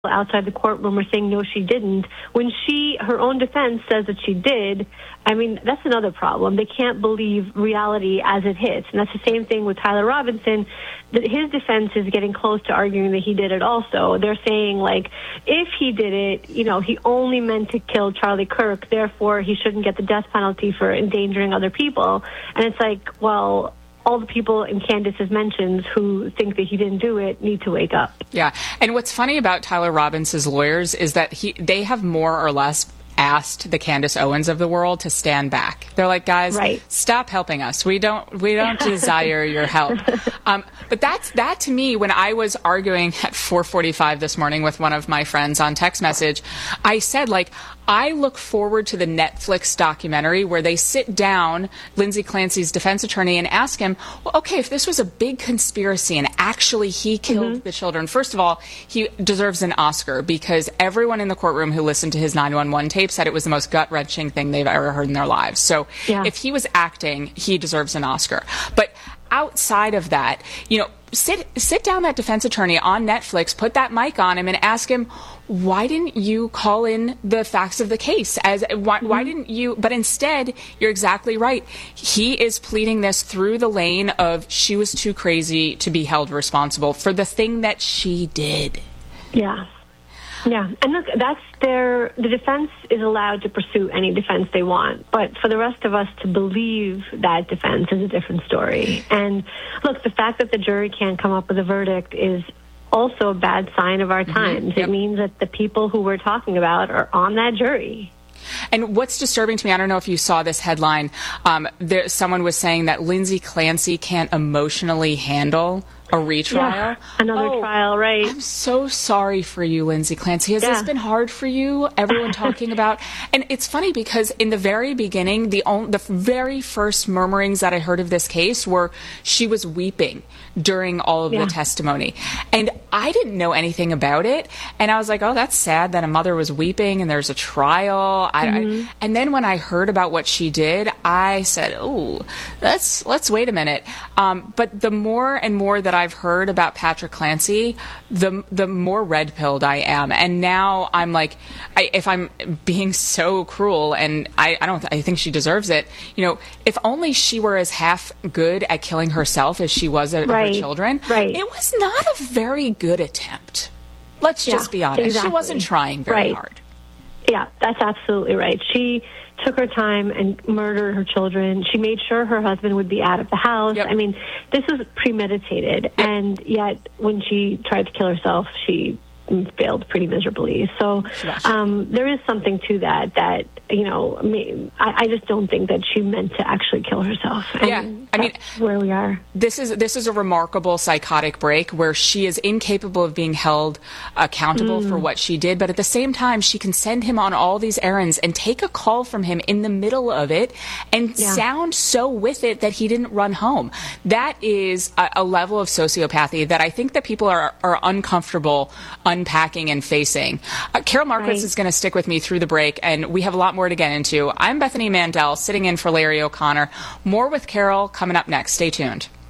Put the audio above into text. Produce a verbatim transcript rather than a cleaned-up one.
outside the courtroom are saying, no, she didn't. When she, her own defense says that she did, I mean, that's another problem. They can't believe reality as it hits. And that's the same thing with Tyler Robinson. His defense is getting close to arguing that he did it also. They're saying, like, if he did it, you know, he only meant to kill Charlie Kirk, therefore he shouldn't get the death penalty for endangering other people. And it's like, well, all the people in Candace's mentions who think that he didn't do it need to wake up. Yeah. And what's funny about Tyler Robinson's lawyers is that he they have more or less asked the Candace Owens of the world to stand back. They're like, guys, right. stop helping us. We don't we don't desire your help. Um, but that's that to me, when I was arguing at four forty-five this morning with one of my friends on text message, I said, like, I look forward to the Netflix documentary where they sit down, Lindsay Clancy's defense attorney, and ask him, well, okay, if this was a big conspiracy and actually he killed mm-hmm. the children, first of all, he deserves an Oscar because everyone in the courtroom who listened to his nine one one tape said it was the most gut-wrenching thing they've ever heard in their lives. So yeah. if he was acting, he deserves an Oscar. But outside of that, you know, sit sit down that defense attorney on Netflix, put that mic on him, and ask him, why didn't you call in the facts of the case? As why, mm-hmm. why didn't you? But instead, you're exactly right. He is pleading this through the lane of she was too crazy to be held responsible for the thing that she did. Yeah. Yeah, and look, that's their, the defense is allowed to pursue any defense they want, but for the rest of us to believe that defense is a different story. And look, the fact that the jury can't come up with a verdict is also a bad sign of our times. Mm-hmm. Yep. It means that the people who we're talking about are on that jury. And what's disturbing to me, I don't know if you saw this headline, um, there, someone was saying that Lindsay Clancy can't emotionally handle a retrial. Yeah, another oh, trial, right. I'm so sorry for you, Lindsay Clancy. Has yeah. this been hard for you? Everyone talking about... And it's funny because in the very beginning, the only, the very first murmurings that I heard of this case were she was weeping during all of yeah. the testimony. And I didn't know anything about it. And I was like, oh, that's sad that a mother was weeping and there's a trial. I, mm-hmm. I, and then when I heard about what she did, I said, oh, let's, let's wait a minute. Um, but the more and more that I I've heard about Patrick Clancy, the the more red-pilled I am. And now I'm like, I, if I'm being so cruel, and I, I don't, I think she deserves it, you know, if only she were as half good at killing herself as she was at right. her children, right. it was not a very good attempt. Let's yeah, just be honest. Exactly. She wasn't trying very right. hard. Yeah, that's absolutely right. She took her time and murdered her children. She made sure her husband would be out of the house. Yep. I mean, this was premeditated. Yep. And yet, when she tried to kill herself, she failed pretty miserably. So um, there is something to that, that, you know, I, I just don't think that she meant to actually kill herself. And yeah, I mean, where we are. This is this is a remarkable psychotic break where she is incapable of being held accountable mm. for what she did, but at the same time, she can send him on all these errands and take a call from him in the middle of it and yeah. sound so with it that he didn't run home. That is a, a level of sociopathy that I think that people are, are uncomfortable unpacking and facing. Uh, Carol Marquis right. is going to stick with me through the break, and we have a lot more to get into. I'm Bethany Mandel, sitting in for Larry O'Connor. More with Carol coming up next. Stay tuned.